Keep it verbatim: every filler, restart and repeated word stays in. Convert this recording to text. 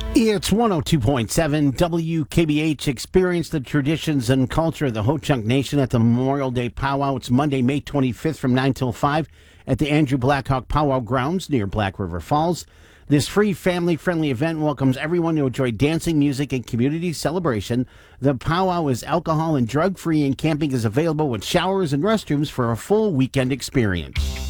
It's one oh two point seven W K B H. Experience the traditions and culture of the Ho-Chunk Nation at the Memorial Day Powwow. It's Monday, May twenty-fifth from nine till five at the Andrew Blackhawk Powwow Grounds near Black River Falls. This free family-friendly event welcomes everyone to enjoy dancing, music, and community celebration. The powwow is alcohol and drug-free, and camping is available with showers and restrooms for a full weekend experience.